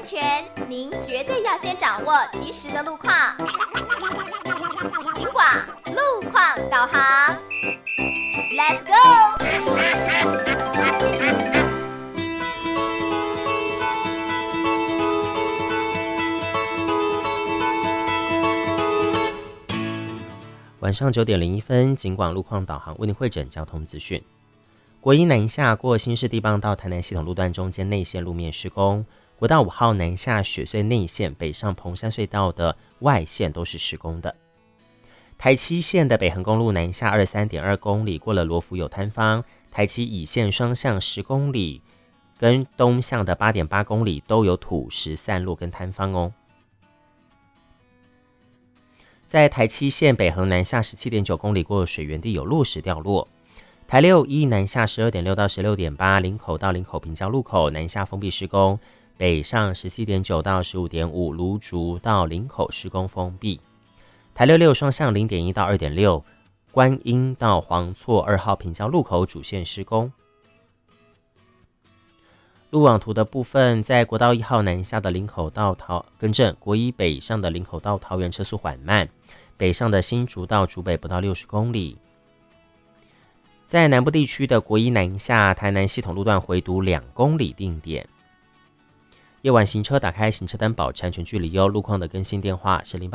全，您绝对要先掌握及时的路况。警广路况导航 ，Let's go！ 晚上9点01分，警广路况导航为您汇整交通资讯。国一南下过新市地磅到台南系统路段中间内线路面施工，国道5号南下雪隧内线北上澎山隧道的外线都是施工的。台七线的北横公路南下23.2公里，过了罗浮有坍方，台七乙线双向10公里跟东向的8.8公里都有土石散落跟坍方哦。在台七线北横南下17.9公里过水源地有落石掉落。台六一南下12.6到16.8，林口到林口平交路口南下封闭施工，北上17.9到15.5，芦竹到林口施工封闭。台66双向0.1到2.6，观音到黄厝2号平交路口主线施工。路网图的部分，在国道1号南下的林口到国一北上的林口到桃园车速缓慢，北上的新竹到竹北不到60公里。在南部地区的国一南下台南系统路段回堵2公里定点。夜晚行车打开行车灯保持安全距离哟。路况的更新电话是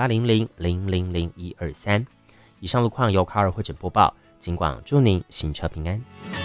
0800000123。以上路况由卡尔汇整播报，警广祝您行车平安。